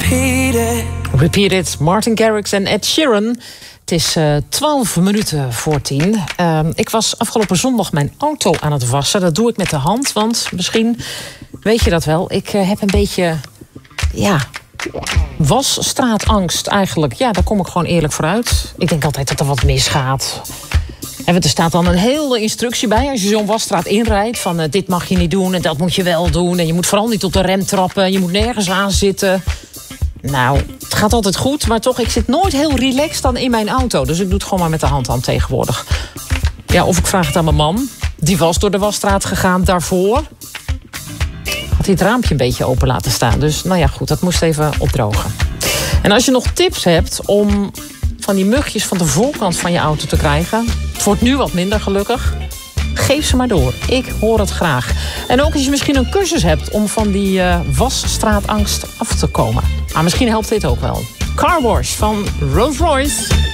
Repeat It, Martin Garrix en Ed Sheeran. Het is 12 minuten voor 10. Ik was afgelopen zondag mijn auto aan het wassen. Dat doe ik met de hand, want misschien weet je dat wel. Ik heb een beetje, wasstraatangst eigenlijk. Ja, daar kom ik gewoon eerlijk vooruit. Ik denk altijd dat er wat misgaat. En er staat dan een hele instructie bij als je zo'n wasstraat inrijdt. Van dit mag je niet doen en dat moet je wel doen. En je moet vooral niet op de rem trappen. Je moet nergens aan zitten. Nou, het gaat altijd goed, maar toch, ik zit nooit heel relaxed dan in mijn auto. Dus ik doe het gewoon maar met de hand aan tegenwoordig. Ja, of ik vraag het aan mijn man. Die was door de wasstraat gegaan daarvoor. Had hij het raampje een beetje open laten staan. Dus nou ja, goed, dat moest even opdrogen. En als je nog tips hebt om van die mugjes van de voorkant van je auto te krijgen. Het wordt nu wat minder gelukkig. Geef ze maar door. Ik hoor het graag. En ook als je misschien een cursus hebt om van die wasstraatangst af te komen. Maar misschien helpt dit ook wel. Car Wash van Rolls Royce.